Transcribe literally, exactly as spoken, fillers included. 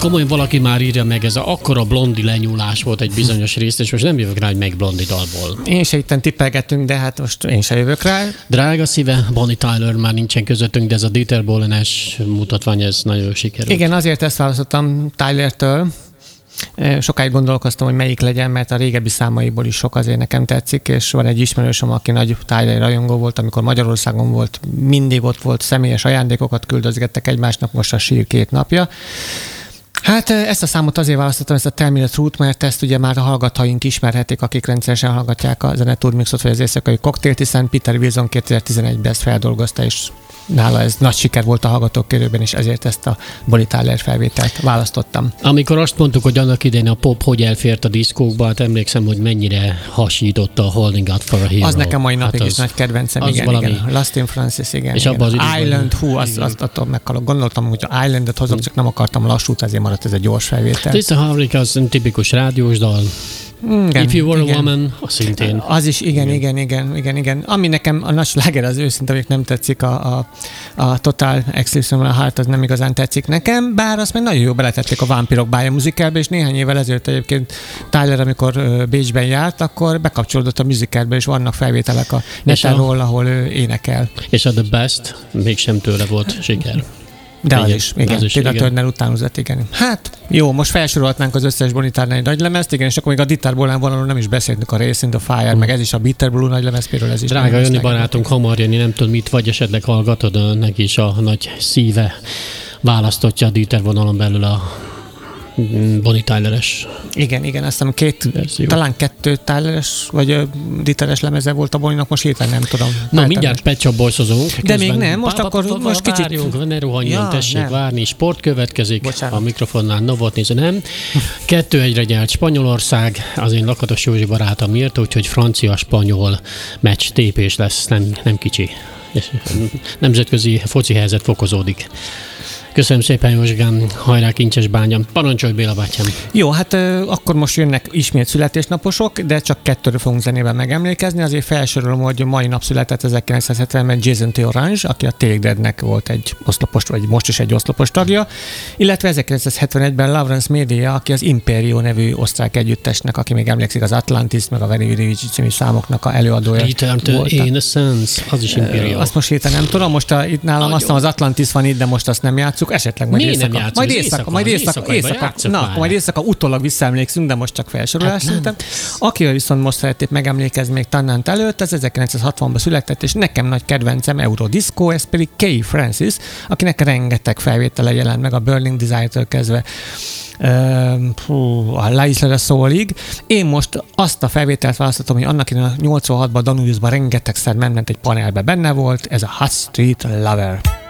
komolyan valaki már írja meg, ez a akkora blondi lenyúlás volt egy bizonyos részt, és most nem jövök rá, hogy meg blondi dalból. Én se itten tippelgettünk, de hát most én se jövök rá. Drága szíve, Bonnie Tyler már nincsen közöttünk, de ez a Dieter Bohlen-es mutatvány, ez nagyon sikerült. Igen, azért ezt választottam Tylertől. Sokáig gondolkoztam, hogy melyik legyen, mert a régebbi számaiból is sok azért nekem tetszik, és van egy ismerősöm, aki nagy Tyler rajongó volt, amikor Magyarországon volt, mindig ott volt, személyes ajándékokat küldözgettek egymásnak, most a sír két napja. Hát ezt a számot azért választottam, ezt a Tell Me the Truth, mert ezt ugye már a hallgatóink ismerhetik, akik rendszeresen hallgatják a Zene Turmixot, vagy az éjszakai koktélt, hiszen Peter Wilson kétezer-tizenegyben ezt feldolgozta, és nála ez nagy siker volt a hallgatók körében, és ezért ezt a Bonnie Tyler felvételt választottam. Amikor azt mondtuk, hogy annak idején a pop hogy elfért a diszkókba, hát emlékszem, hogy mennyire hasította a Holding Out for a Hero. Az nekem mai napig hát is nagy kedvencem, igen, valami. igen. Lost in Francis, igen. És igen. abban az Island, hú, azt, azt attól meghalok. Gondoltam, hogy Islandet hozom, csak nem akartam lassút, ezért maradt ez a gyors felvétel. This a Havlik, az tipikus rádiós dal. Igen, If You Were igen. a Woman, az szintén. Az is, igen, igen, igen, igen, igen. Ami nekem a nagy sláger az őszinte, hogy nem tetszik, a, a, a Total Eclipse of the Heart, az nem igazán tetszik nekem, bár azt meg nagyon jó beletették a Vámpirok bája musicalbe, és néhány évvel ezelőtt egyébként Tyler, amikor uh, Bécsben járt, akkor bekapcsolódott a musicalbe, és vannak felvételek a netáról, ahol ő énekel. És a The Best mégsem tőle volt siker. De az is, igen. Az is, Tina igen. Turner utánozat, igen. Hát, jó, most felsorolhatnánk az összes Bonnie Tyler nagylemezt, igen, és akkor még a Dieter Bohlen vonalon nem is beszéltünk a Racing the Fire, mm. meg ez is a Bitter Blue nagylemez, például ez is. Drága Jani barátunk, hamar jönni, nem tudom mit, vagy esetleg hallgatod, neki is a nagy szíve választotja a Dieter vonalon belül a Bonnie Tyler-es. Igen, igen, azt hiszem két, verzió. Talán kettő Tyler-es, vagy Dieter-es lemeze volt a Bonnie-nak, most hirtelen nem tudom. Na, Váltam. Mindjárt Pet Shop Boys-ozunk. De még nem, most akkor most kicsit... Várjunk, ne rohanjon, Ja, tessék nem. várni. Sport következik, Bocsánat. a mikrofonnál Novot néző, nem. Kettő egyre nyert Spanyolország, az én Lakatos Józsi barátom miért, úgyhogy francia-spanyol meccs tépés lesz, nem, nem kicsi. Nemzetközi foci helyzet fokozódik. Köszönöm szépen, Józsikám, hajrá Kincses Bányám. Parancsolj, Béla bátyám. Jó, hát euh, akkor most jönnek ismét születésnaposok, de csak kettőről fogunk zenében megemlékezni. Azért felsorolom, hogy mai nap született ezerkilencszázhetvenben Jason T. Orange, aki a Take That-nek volt egy oszlopos, vagy most is egy oszlopos tagja, illetve ezerkilencszázhetvenegyben Lawrence Média, aki az Imperio nevű osztrák együttesnek, aki még emlékszik az Atlantis, meg a Very Very Rich című számoknak a előadója. Return to Innocence, az is Imperio. Azt most héten nem tudom, most a, itt nálam azt az Atlantis van itt, de most azt nem játszunk, esetleg majd Miért éjszaka. nem játszunk? Majd Az éjszaka, éjszaka majd van, éjszaka, éjszaka, éjszaka, játsszuk na, már. majd éjszaka utólag visszaemlékszünk, de most csak felsorolás Hát szerintem. Akivel viszont most szeretnék megemlékezni még Tannant előtt, az ezerkilencszázhatvanban született, és nekem nagy kedvencem Eurodisco, ez pedig Kay Francis, akinek rengeteg felvétele jelent meg a Burning Desire-től kezdve Uh, hú, a La Isla de Soulig. Én most azt a felvételt választottam, hogy annak idején a nyolcvanhatban Danubiusban rengetegszer ment egy panelbe benne volt, ez a Hot Street Lover.